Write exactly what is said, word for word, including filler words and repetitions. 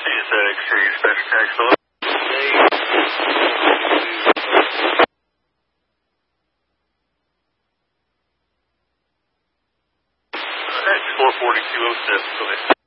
Is that Exterior Dispatch Tax Hello? That's four forty-two oh seven. Go ahead.